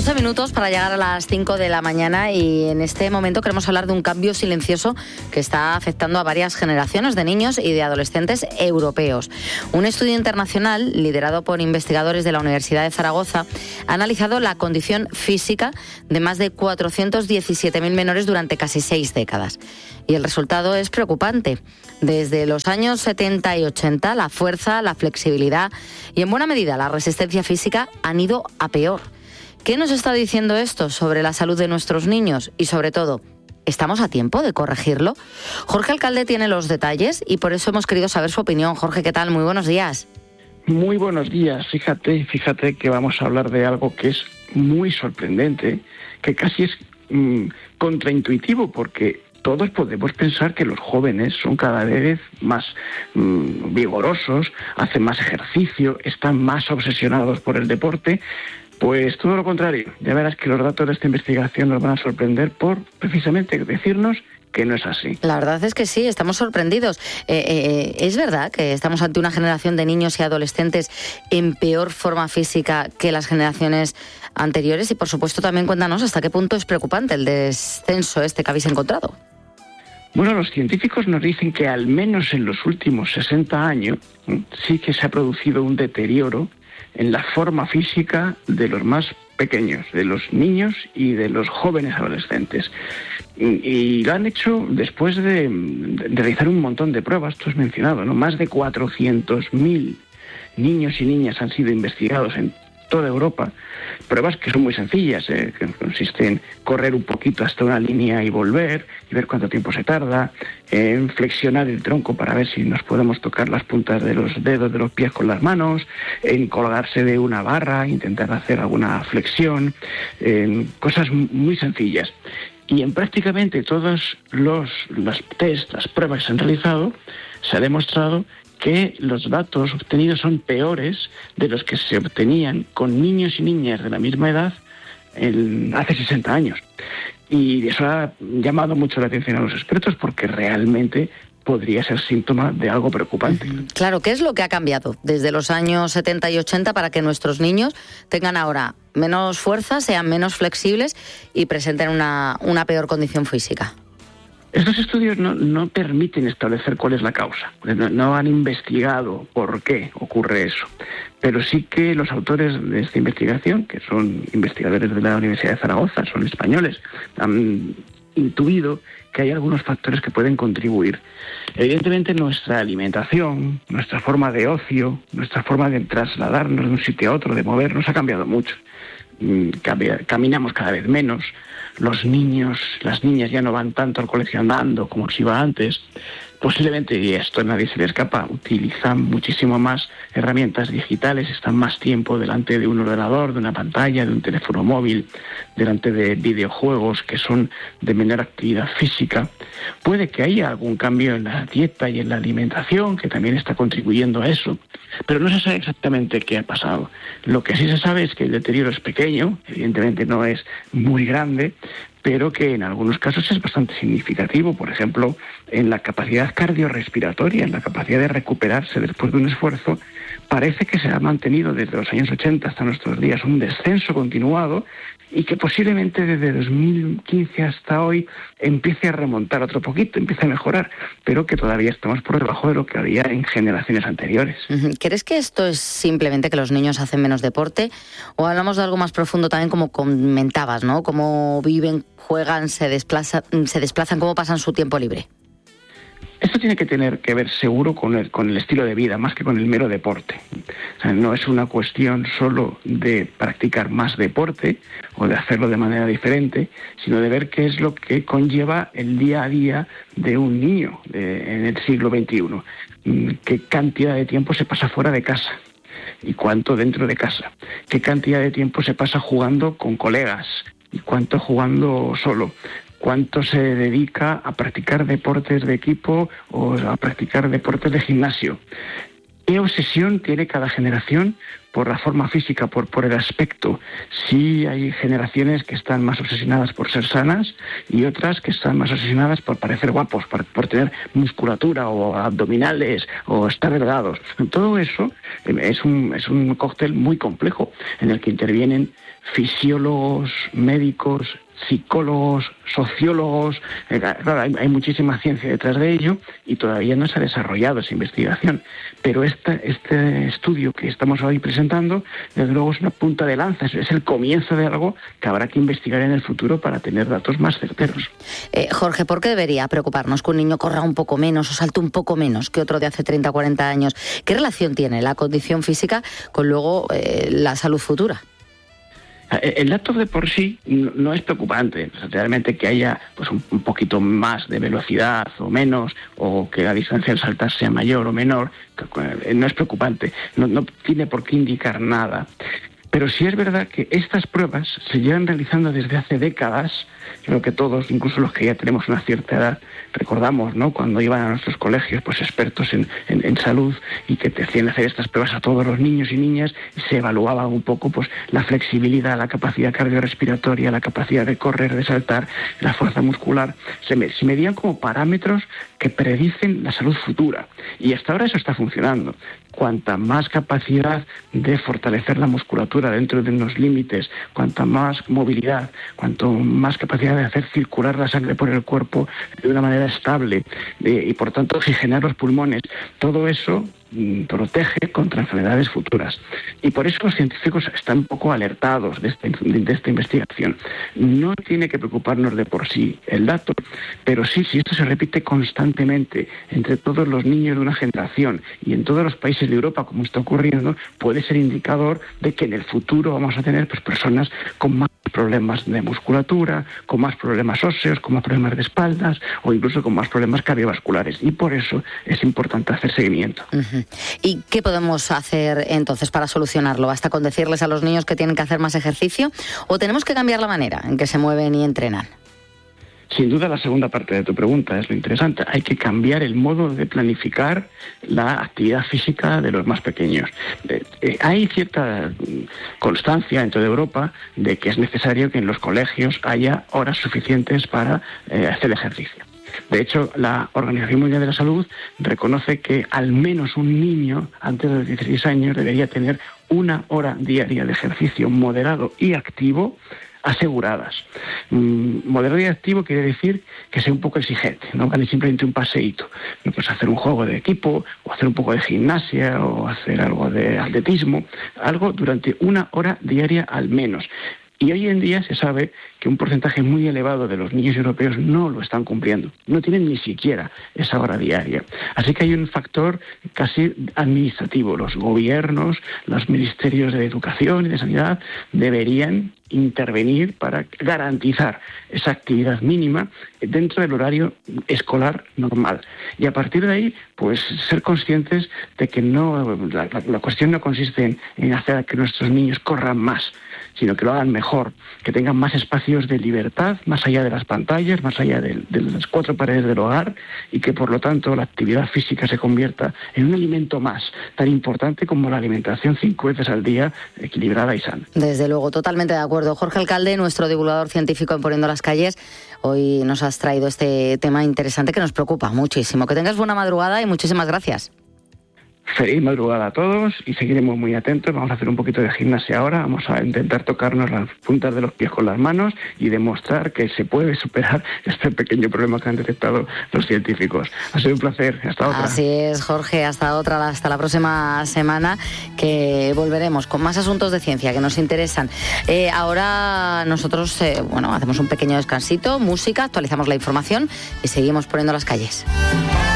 12 minutos para llegar a las 5 de la mañana y en este momento queremos hablar de un cambio silencioso que está afectando a varias generaciones de niños y de adolescentes europeos. Un estudio internacional liderado por investigadores de la Universidad de Zaragoza ha analizado la condición física de más de 417.000 menores durante casi 6 décadas. Y el resultado es preocupante. Desde los años 70 y 80, la fuerza, la flexibilidad y en buena medida la resistencia física han ido a peor. ¿Qué nos está diciendo esto sobre la salud de nuestros niños? Y sobre todo, ¿estamos a tiempo de corregirlo? Jorge Alcalde tiene los detalles y por eso hemos querido saber su opinión. Jorge, ¿qué tal? Muy buenos días. Muy buenos días. Fíjate que vamos a hablar de algo que es muy sorprendente, que casi es contraintuitivo, porque todos podemos pensar que los jóvenes son cada vez más vigorosos, hacen más ejercicio, están más obsesionados por el deporte. Pues todo lo contrario. Ya verás que los datos de esta investigación nos van a sorprender por precisamente decirnos que no es así. La verdad es que sí, estamos sorprendidos. ¿Es verdad que estamos ante una generación de niños y adolescentes en peor forma física que las generaciones anteriores? Y por supuesto también cuéntanos hasta qué punto es preocupante el descenso que habéis encontrado. Bueno, los científicos nos dicen que al menos en los últimos 60 años sí que se ha producido un deterioro en la forma física de los más pequeños, de los niños y de los jóvenes adolescentes. Y lo han hecho después de realizar un montón de pruebas, tú has mencionado, ¿no? Más de 400.000 niños y niñas han sido investigados en toda Europa. Pruebas que son muy sencillas, que consisten en correr un poquito hasta una línea y volver, y ver cuánto tiempo se tarda, en flexionar el tronco para ver si nos podemos tocar las puntas de los dedos de los pies con las manos, en colgarse de una barra, intentar hacer alguna flexión, cosas muy sencillas. Y en prácticamente todos los test, las pruebas que se han realizado, se ha demostrado que los datos obtenidos son peores de los que se obtenían con niños y niñas de la misma edad hace 60 años. Y eso ha llamado mucho la atención a los expertos porque realmente podría ser síntoma de algo preocupante. Claro, ¿qué es lo que ha cambiado desde los años 70 y 80 para que nuestros niños tengan ahora menos fuerza, sean menos flexibles y presenten una peor condición física? Estos estudios no permiten establecer cuál es la causa. No han investigado por qué ocurre eso. Pero sí que los autores de esta investigación, que son investigadores de la Universidad de Zaragoza, son españoles, han intuido que hay algunos factores que pueden contribuir. Evidentemente nuestra alimentación, nuestra forma de ocio, nuestra forma de trasladarnos de un sitio a otro, de movernos, ha cambiado mucho. Caminamos cada vez menos, los niños, las niñas ya no van tanto al colegio andando como se iba antes. Posiblemente, y esto a nadie se le escapa, utilizan muchísimo más herramientas digitales, están más tiempo delante de un ordenador, de una pantalla, de un teléfono móvil, delante de videojuegos que son de menor actividad física. Puede que haya algún cambio en la dieta y en la alimentación que también está contribuyendo a eso, pero no se sabe exactamente qué ha pasado. Lo que sí se sabe es que el deterioro es pequeño, evidentemente no es muy grande, pero que en algunos casos es bastante significativo, por ejemplo, en la capacidad cardiorrespiratoria, en la capacidad de recuperarse después de un esfuerzo. Parece que se ha mantenido desde los años 80 hasta nuestros días un descenso continuado y que posiblemente desde 2015 hasta hoy empiece a remontar otro poquito, empiece a mejorar, pero que todavía estamos por debajo de lo que había en generaciones anteriores. ¿Crees que esto es simplemente que los niños hacen menos deporte? ¿O hablamos de algo más profundo también, como comentabas, ¿no? Cómo viven, juegan, se desplazan, cómo pasan su tiempo libre. Esto tiene que tener que ver seguro con el estilo de vida, más que con el mero deporte. O sea, no es una cuestión solo de practicar más deporte o de hacerlo de manera diferente, sino de ver qué es lo que conlleva el día a día de un niño en el siglo XXI. Qué cantidad de tiempo se pasa fuera de casa y cuánto dentro de casa. Qué cantidad de tiempo se pasa jugando con colegas y cuánto jugando solo. Cuánto se dedica a practicar deportes de equipo o a practicar deportes de gimnasio. ¿Qué obsesión tiene cada generación por la forma física, por el aspecto? Sí hay generaciones que están más obsesionadas por ser sanas y otras que están más obsesionadas por parecer guapos, por tener musculatura o abdominales o estar delgados. Todo eso es un cóctel muy complejo en el que intervienen fisiólogos, médicos, psicólogos, sociólogos. Claro, hay muchísima ciencia detrás de ello y todavía no se ha desarrollado esa investigación. Pero este estudio que estamos hoy presentando, desde luego, es una punta de lanza, es el comienzo de algo que habrá que investigar en el futuro para tener datos más certeros. Jorge, ¿por qué debería preocuparnos que un niño corra un poco menos o salte un poco menos que otro de hace 30 o 40 años? ¿Qué relación tiene la condición física con luego la salud futura? El dato de por sí no es preocupante. Realmente que haya pues un poquito más de velocidad o menos, o que la distancia al saltar sea mayor o menor, no es preocupante. No tiene por qué indicar nada. Pero sí es verdad que estas pruebas se llevan realizando desde hace décadas. Creo que todos, incluso los que ya tenemos una cierta edad, recordamos, ¿no?, cuando iban a nuestros colegios pues expertos en salud y que te hacían hacer estas pruebas a todos los niños y niñas y se evaluaba un poco pues la flexibilidad, la capacidad cardiorrespiratoria, la capacidad de correr, de saltar, la fuerza muscular. Se medían como parámetros que predicen la salud futura y hasta ahora eso está funcionando. Cuanta más capacidad de fortalecer la musculatura dentro de unos límites, cuanta más movilidad, cuanto más capacidad de hacer circular la sangre por el cuerpo de una manera estable y por tanto oxigenar los pulmones, todo eso protege contra enfermedades futuras. Y por eso los científicos están un poco alertados de esta investigación. No tiene que preocuparnos de por sí el dato, pero sí, si esto se repite constantemente entre todos los niños de una generación y en todos los países de Europa, como está ocurriendo, puede ser indicador de que en el futuro vamos a tener pues personas con más problemas de musculatura, con más problemas óseos, con más problemas de espaldas o incluso con más problemas cardiovasculares. Y por eso es importante hacer seguimiento. Uh-huh. ¿Y qué podemos hacer entonces para solucionarlo? ¿Basta con decirles a los niños que tienen que hacer más ejercicio o tenemos que cambiar la manera en que se mueven y entrenan? Sin duda la segunda parte de tu pregunta es lo interesante. Hay que cambiar el modo de planificar la actividad física de los más pequeños. Hay cierta constancia en toda Europa de que es necesario que en los colegios haya horas suficientes para hacer ejercicio. De hecho, la Organización Mundial de la Salud reconoce que al menos un niño antes de los 16 años debería tener 1 hora diaria de ejercicio moderado y activo aseguradas. Moderado y activo quiere decir que sea un poco exigente, no vale simplemente un paseíto. No puedes hacer un juego de equipo, o hacer un poco de gimnasia, o hacer algo de atletismo, algo durante 1 hora diaria al menos. Y hoy en día se sabe que un porcentaje muy elevado de los niños europeos no lo están cumpliendo. No tienen ni siquiera esa hora diaria. Así que hay un factor casi administrativo. Los gobiernos, los ministerios de Educación y de Sanidad deberían intervenir para garantizar esa actividad mínima dentro del horario escolar normal. Y a partir de ahí, pues ser conscientes de que la cuestión no consiste en hacer a que nuestros niños corran más, sino que lo hagan mejor, que tengan más espacios de libertad, más allá de las pantallas, más allá de las 4 paredes del hogar, y que por lo tanto la actividad física se convierta en un alimento más, tan importante como la alimentación 5 veces al día, equilibrada y sana. Desde luego, totalmente de acuerdo. Jorge Alcalde, nuestro divulgador científico en Poniendo las Calles, hoy nos has traído este tema interesante que nos preocupa muchísimo. Que tengas buena madrugada y muchísimas gracias. Feliz madrugada a todos y seguiremos muy atentos. Vamos a hacer un poquito de gimnasia ahora. Vamos a intentar tocarnos las puntas de los pies con las manos y demostrar que se puede superar este pequeño problema que han detectado los científicos. Ha sido un placer. Hasta otra. Así es, Jorge. Hasta otra. Hasta la próxima semana, que volveremos con más asuntos de ciencia que nos interesan. Ahora nosotros hacemos un pequeño descansito, música, actualizamos la información y seguimos Poniendo las Calles.